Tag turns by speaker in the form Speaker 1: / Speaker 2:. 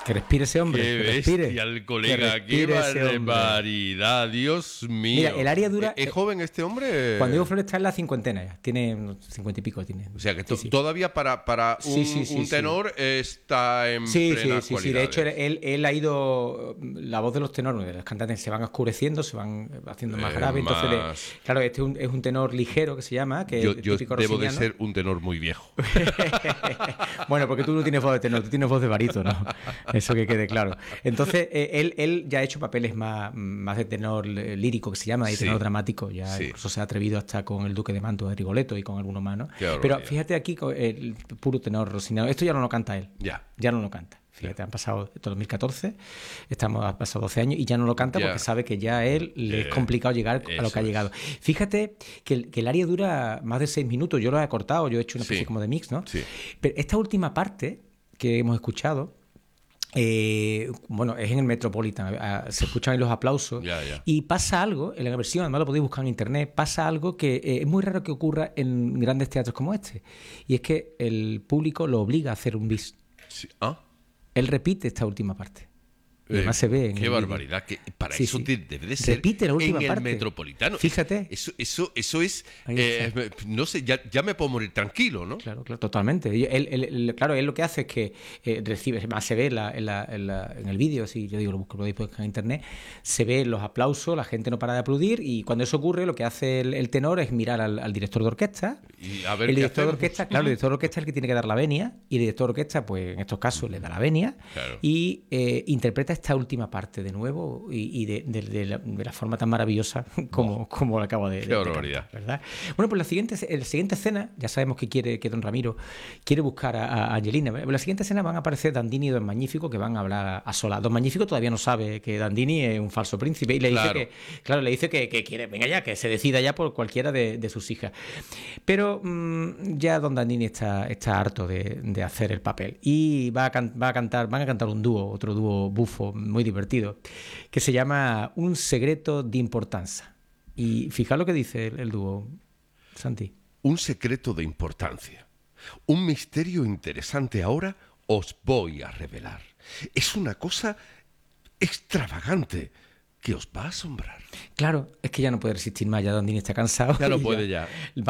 Speaker 1: Que respire ese hombre.
Speaker 2: Qué
Speaker 1: Que respire.
Speaker 2: bestia el colega,
Speaker 1: Que
Speaker 2: qué
Speaker 1: respire ese hombre.
Speaker 2: barbaridad, Dios mío.
Speaker 1: Mira, el área dura.
Speaker 2: ¿Es joven este hombre?
Speaker 1: Cuando Diego Flores está en la cincuentena ya. Tiene unos 50 y pico. Tiene.
Speaker 2: O sea que
Speaker 1: Sí, sí.
Speaker 2: todavía para un tenor está en plena
Speaker 1: Sí. De hecho,
Speaker 2: cualidades.
Speaker 1: él ha ido. La voz de los tenores, de los cantantes, se van oscureciendo, se van haciendo más graves. Entonces, claro, este es un tenor ligero que se llama. Que
Speaker 2: Yo
Speaker 1: es típico
Speaker 2: debo de
Speaker 1: rossiniano.
Speaker 2: ser un tenor muy viejo.
Speaker 1: Bueno, porque tú no tienes voz de tenor, tú tienes voz de barítono, ¿no? Eso que quede claro. Entonces, él ya ha hecho papeles más de tenor lírico, que se llama, y
Speaker 2: Sí.
Speaker 1: tenor dramático. Ya
Speaker 2: Sí.
Speaker 1: incluso se ha atrevido hasta con el Duque de Mantua de Rigoletto y con algunos más, ¿no?
Speaker 2: Qué barbaridad.
Speaker 1: Pero fíjate aquí, con el puro tenor rossiniano. Esto ya no lo canta él. Ya no lo canta. Fíjate, han pasado, esto 2014, han pasado 12 años y ya no lo canta porque sabe que ya a él le es complicado llegar a lo que ha llegado. Fíjate que el área dura más de 6 minutos, yo lo he cortado, yo he hecho una especie como de mix, ¿no?
Speaker 2: Sí.
Speaker 1: Pero esta última parte que hemos escuchado, bueno, es en el Metropolitan, se escuchan ahí los aplausos y pasa algo, en la versión, además lo podéis buscar en internet, pasa algo que es muy raro que ocurra en grandes teatros como este, y es que el público lo obliga a hacer un bis.
Speaker 2: Sí.
Speaker 1: Él repite esta última parte. Y además se ve en
Speaker 2: qué
Speaker 1: el
Speaker 2: barbaridad, que para eso debe de ser
Speaker 1: repite la última
Speaker 2: en
Speaker 1: parte.
Speaker 2: el Metropolitano.
Speaker 1: Fíjate.
Speaker 2: Eso es, no sé, ya me puedo morir tranquilo, ¿no?
Speaker 1: Claro, totalmente. Él lo que hace es que recibe, más se ve en el vídeo, si yo digo, lo podéis buscar en internet, se ve los aplausos, la gente no para de aplaudir y cuando eso ocurre lo que hace el tenor es mirar al director de orquesta.
Speaker 2: Y a ver
Speaker 1: el
Speaker 2: qué
Speaker 1: director de
Speaker 2: hacemos.
Speaker 1: orquesta, claro, el director de orquesta es el que tiene que dar la venia y el director de orquesta, pues en estos casos le da la venia y interpreta esta última parte de nuevo y de la forma tan maravillosa como lo acabo de
Speaker 2: barbaridad.
Speaker 1: cantar, ¿verdad? Bueno, pues la siguiente escena, ya sabemos que don Ramiro quiere buscar a Angelina. En la siguiente escena van a aparecer Dandini y Don Magnífico que van a hablar a solas. Don Magnífico todavía no sabe que Dandini es un falso príncipe y le dice que quiere, venga ya, que se decida ya por cualquiera de sus hijas. Pero ya don Dandini está harto de hacer el papel y van a cantar otro dúo bufo muy divertido que se llama Un secreto de importancia. Y fijaos lo que dice el dúo, Santi.
Speaker 2: Un secreto de importancia. Un misterio interesante ahora os voy a revelar. Es una cosa extravagante que os va a asombrar.
Speaker 1: Claro, es que ya no puede resistir más, ya Dandini está cansado.
Speaker 2: Ya no puede ya.